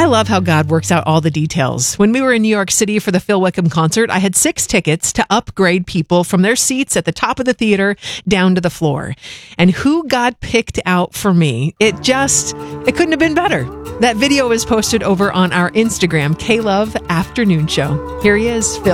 I love how God works out all the details. When we were in New York City for the Phil Wickham concert, I had 6 tickets to upgrade people from their seats at the top of the theater down to the floor. And who God picked out for me, it couldn't have been better. That video is posted over on our Instagram, K-Love Afternoon Show. Here he is, Phil.